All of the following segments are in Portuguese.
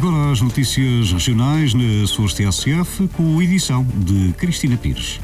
agora as notícias regionais na Açores TSF, com edição de Cristina Pires.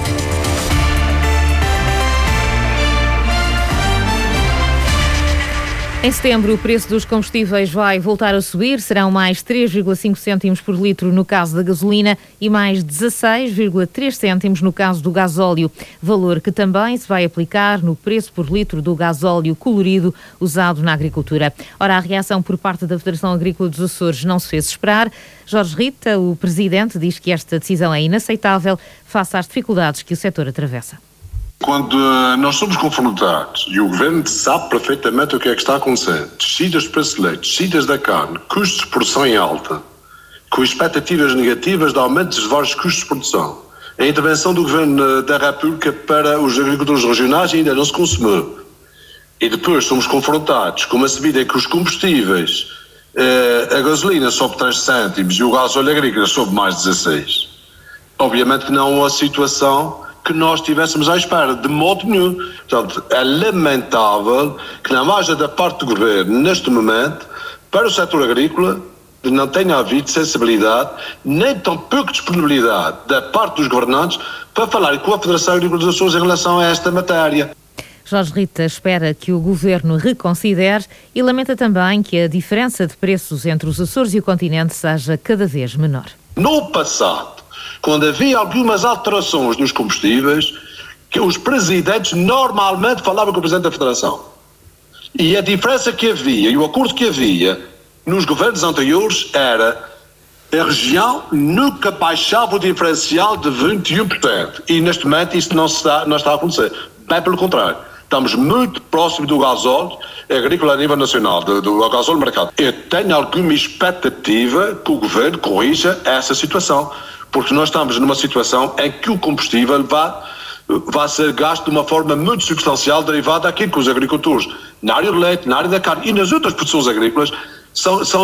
Em setembro, o preço dos combustíveis vai voltar a subir. Serão mais 3,5 cêntimos por litro no caso da gasolina e mais 16,3 cêntimos no caso do gasóleo. Valor que também se vai aplicar no preço por litro do gasóleo colorido usado na agricultura. Ora, a reação por parte da Federação Agrícola dos Açores não se fez esperar. Jorge Rita, o presidente, diz que esta decisão é inaceitável face às dificuldades que o setor atravessa. Quando nós somos confrontados e o Governo sabe perfeitamente o que é que está acontecendo, descidas de preço de leite, descidas da carne, custos de produção em alta, com expectativas negativas de aumentos de vários custos de produção, a intervenção do Governo da República para os agricultores regionais ainda não se consumou. E depois somos confrontados com uma subida em que os combustíveis, a gasolina sobe 3 cêntimos e o gasóleo agrícola sobe mais 16. Obviamente que não é uma situação que nós estivéssemos à espera, de modo nenhum. Portanto, é lamentável que não haja da parte do Governo, neste momento, para o setor agrícola, não tenha havido sensibilidade, nem tão pouco disponibilidade da parte dos governantes para falar com a Federação Agrícola dos Açores em relação a esta matéria. Jorge Rita espera que o Governo reconsidere e lamenta também que a diferença de preços entre os Açores e o continente seja cada vez menor. No passado, quando havia algumas alterações nos combustíveis, que os presidentes normalmente falavam com o presidente da Federação. E a diferença que havia, e o acordo que havia nos governos anteriores era a região nunca baixava o diferencial de 21%. E neste momento isso não está a acontecer. Bem pelo contrário. Estamos muito próximos do gasóleo agrícola a nível nacional, do gasóleo mercado. Eu tenho alguma expectativa que o Governo corrija essa situação, porque nós estamos numa situação em que o combustível vai ser gasto de uma forma muito substancial derivada daquilo que os agricultores, na área do leite, na área da carne e nas outras produções agrícolas, são